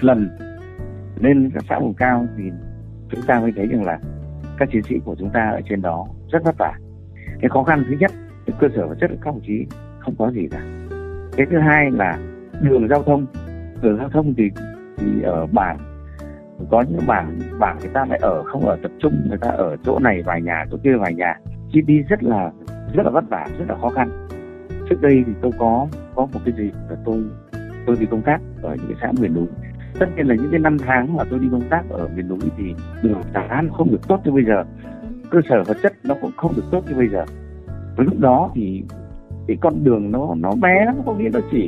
lần lên các xã vùng cao thì chúng ta mới thấy rằng là các chiến sĩ của chúng ta ở trên đó rất vất vả. Cái khó khăn thứ nhất, cái cơ sở vật chất của các đồng chí không có gì cả. Cái thứ hai là đường giao thông thì ở bản có những bản người ta lại không ở tập trung, người ta ở chỗ này vài nhà, chỗ kia vài nhà, chi đi rất là vất vả, rất là khó khăn. Trước đây thì tôi có một cái gì là tôi đi công tác ở những cái xã miền núi. Tất nhiên là những cái năm tháng mà tôi đi công tác ở miền núi thì đường xá không được tốt như bây giờ, cơ sở vật chất nó cũng không được tốt như bây giờ. Với lúc đó thì cái con đường nó bé lắm, có nghĩa là chỉ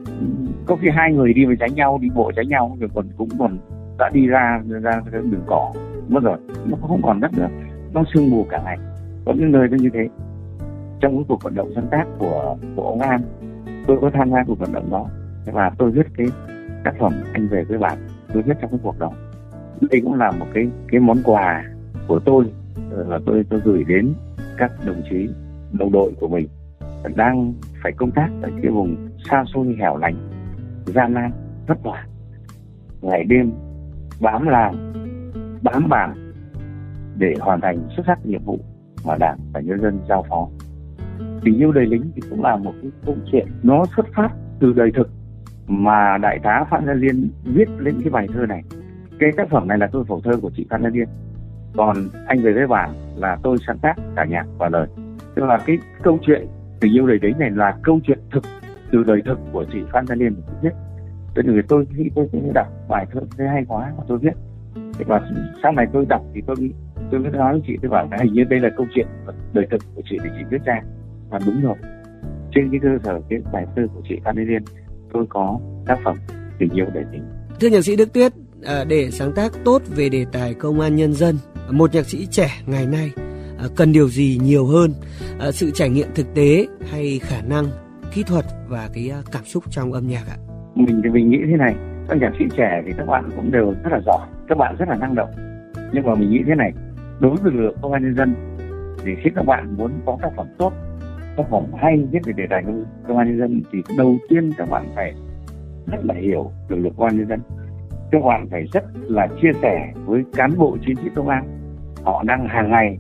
có khi hai người đi với tránh nhau, đi bộ tránh nhau, rồi còn đã đi ra cái đường cỏ mất rồi, nó không còn đất nữa, nó sương mù cả ngày. Có những nơi nó như thế. Trong cái cuộc vận động sáng tác của ông An, tôi có tham gia cuộc vận động đó và tôi viết cái tác phẩm Anh Về Với Bản, tôi viết trong cái cuộc đó. Đây cũng là một cái món quà của tôi là tôi gửi đến các đồng chí đồng đội của mình đang phải công tác ở cái vùng xa xôi hẻo lánh, gian nan vất vả, ngày đêm bám làng bám bản để hoàn thành xuất sắc nhiệm vụ mà Đảng và nhân dân giao phó. Tình yêu đời lính thì cũng là một cái câu chuyện nó xuất phát từ đời thực mà đại tá Phan Gia Liên viết lên cái bài thơ này. Cái tác phẩm này là tôi phổ thơ của chị Phan Gia Liên, còn Anh Về Với Bản là tôi sáng tác cả nhạc và lời. Tức là cái câu chuyện tình yêu đời lính này là câu chuyện thực từ đời thực của chị Phan Gia Liên viết. Tôi nghĩ tôi đọc bài thơ thấy hay quá mà tôi viết. Và sau này tôi đọc thì tôi mới nói với chị, tôi bảo hình như đây là câu chuyện đời thực của chị để chị viết ra. Và đúng rồi, trên cái cơ sở cái bài thơ của chị Phan Gia Liên, tôi có tác phẩm Tình Yêu Đời Lính. Thưa nhạc sĩ Đức Tuyết, để sáng tác tốt về đề tài công an nhân dân, một nhạc sĩ trẻ ngày nay cần điều gì nhiều hơn, sự trải nghiệm thực tế hay khả năng kỹ thuật và cái cảm xúc trong âm nhạc ạ? Mình nghĩ thế này, các nhạc sĩ trẻ thì các bạn cũng đều rất là giỏi, các bạn rất là năng động, nhưng mà mình nghĩ thế này, đối với lực lượng công an nhân dân thì khi các bạn muốn có tác phẩm tốt, tác phẩm hay viết về đề tài công an nhân dân thì đầu tiên các bạn phải rất là hiểu lực lượng công an nhân dân. Các bạn phải rất là chia sẻ với cán bộ chiến sĩ công an. Họ đang hàng ngày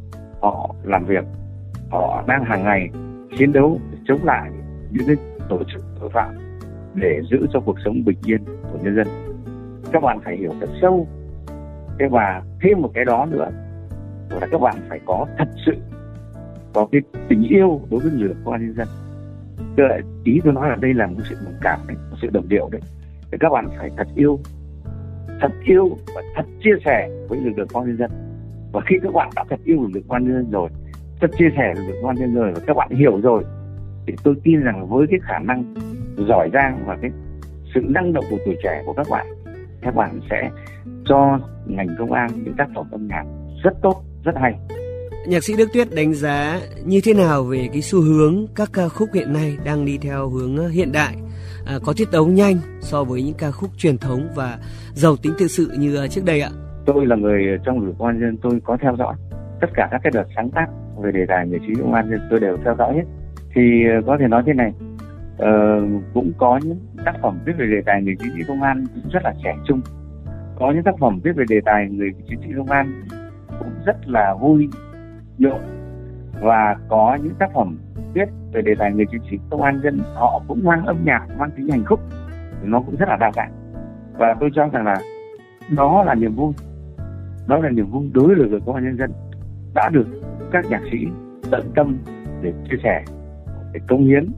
họ làm việc, họ đang hàng ngày chiến đấu chống lại những cái tổ chức tội phạm để giữ cho cuộc sống bình yên của nhân dân. Các bạn phải hiểu thật sâu. Và thêm một cái đó nữa là các bạn phải có thật sự có cái tình yêu đối với lực lượng công an nhân dân. Ý tôi nói là đây là một sự đồng cảm đấy, một sự đồng điệu đấy. Thì các bạn phải thật yêu và thật chia sẻ với lực lượng công an nhân dân. Và khi các bạn đã thật yêu lực lượng công an nhân dân rồi, thật chia sẻ lực lượng công an nhân dân rồi và các bạn hiểu rồi, thì tôi tin rằng với cái khả năng giỏi giang và cái sự năng động của tuổi trẻ của các bạn sẽ cho ngành công an những tác phẩm âm nhạc rất tốt, rất hay. Nhạc sĩ Đức Tuyết đánh giá như thế nào về cái xu hướng các ca khúc hiện nay đang đi theo hướng hiện đại, có tiết tấu nhanh so với những ca khúc truyền thống và giàu tính tự sự như trước đây ạ? Tôi là người trong lực lượng công an nhân dân, tôi có theo dõi tất cả các cái đợt sáng tác về đề tài người chiến sĩ công an nhân dân, tôi đều theo dõi hết. Thì có thể nói thế này, cũng có những tác phẩm viết về đề tài người chiến sĩ công an cũng rất là trẻ trung, có những tác phẩm viết về đề tài người chiến sĩ công an cũng rất là vui nhộn, và có những tác phẩm viết về đề tài người chiến sĩ công an dân họ cũng mang âm nhạc, mang tính hành khúc, nó cũng rất là đa dạng. Và tôi cho rằng là đó là niềm vui đối với lực lượng công an nhân dân đã được các nhạc sĩ tận tâm để chia sẻ, để cống hiến